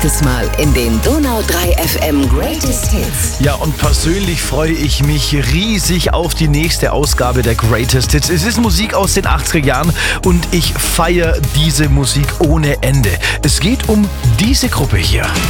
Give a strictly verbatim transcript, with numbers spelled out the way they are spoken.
Das Mal in den Donau drei F M Greatest Hits. Ja, und persönlich freue ich mich riesig auf die nächste Ausgabe der Greatest Hits. Es ist Musik aus den achtziger Jahren und ich feiere diese Musik ohne Ende. Es geht um diese Gruppe hier.